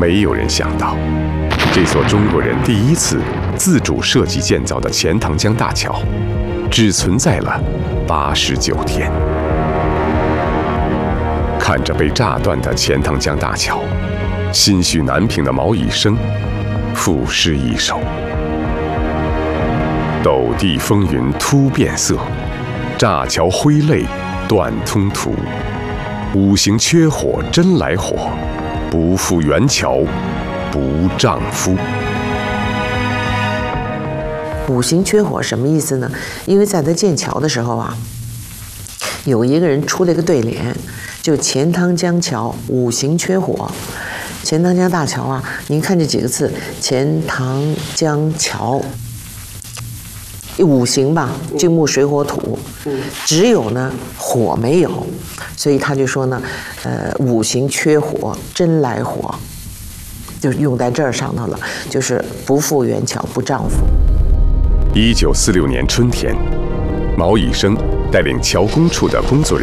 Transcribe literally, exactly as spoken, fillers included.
没有人想到，这座中国人第一次自主设计建造的钱塘江大桥，只存在了八十九天。看着被炸断的钱塘江大桥，心绪难平的毛以生赋诗一首：斗地风云突变色，炸桥挥泪断通途。五行缺火真来火，不复原桥不丈夫。 五行缺火什么意思呢？因为在他建桥的时候啊，有一个人出了一个对联，就钱塘江桥五行缺火。钱塘江大桥啊，您看这几个字，钱塘江桥，五行吧，金木水火土，只有呢火没有，所以他就说呢，呃，五行缺火真来火，就用在这儿上头了，就是不复原桥不丈夫。 一九四六年春天，毛以生带领桥工处的工作人员